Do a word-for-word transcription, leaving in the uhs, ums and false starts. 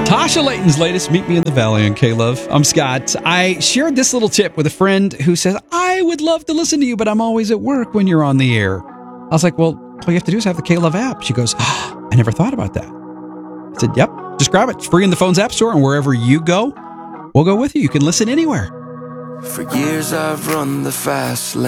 Tasha Layton's latest Meet Me in the Valley on K-Love. I'm Scott. I shared this little tip with a friend who says, I would love to listen to you, but I'm always at work when you're on the air. I was like, well, all you have to do is have the K-Love app. She goes, oh, I never thought about that. I said, yep, just grab it. It's free in the phone's app store, and wherever you go, we'll go with you. You can listen anywhere. For years I've run the fast lane.